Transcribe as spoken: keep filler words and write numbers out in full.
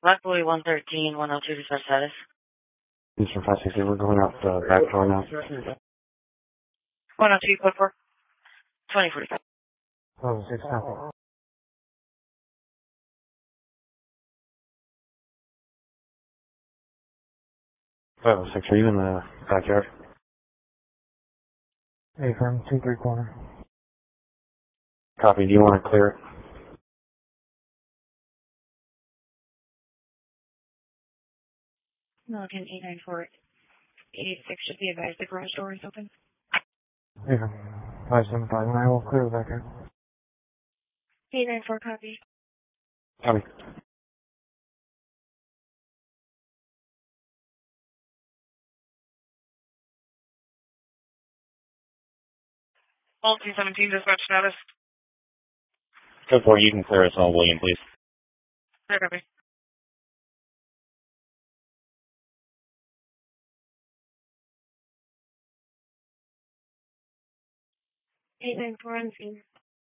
Blackboy one thirteen, one oh two, dispatch status. Eastern five sixty, we're going out the back door now. one oh two, code four. twenty forty-five. Oh, six, copy. five oh six, are you in the backyard? Hey, firm, two, three corner. Copy, do you want to clear it? Milligan eight nine four eighty-six should be advised the garage door is open. Hey, firm, five seven five, and I will clear the backyard. eight nine four, copy. Copy. Multi seventeen, dispatch status. Code four, you can clear us on William, please. Clear, copy. eight nine four on scene.